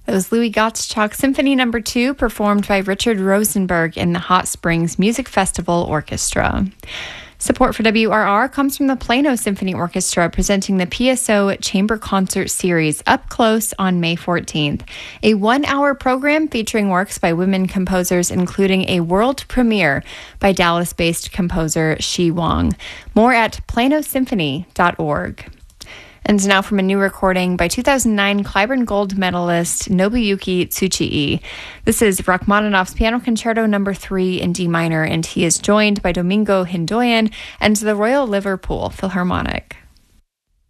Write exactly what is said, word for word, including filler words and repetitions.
That was Louis Gottschalk Symphony Number Two, performed by Richard Rosenberg in the Hot Springs Music Festival Orchestra. Support for W R R comes from the Plano Symphony Orchestra, presenting the P S O Chamber Concert Series Up Close on May fourteenth. A one-hour program featuring works by women composers, including a world premiere by Dallas-based composer Shi Wang. More at plano symphony dot org. And now from a new recording by two thousand nine Cliburn Gold medalist Nobuyuki Tsuchii. This is Rachmaninoff's Piano Concerto Number Three in D minor, and he is joined by Domingo Hindoyan and the Royal Liverpool Philharmonic.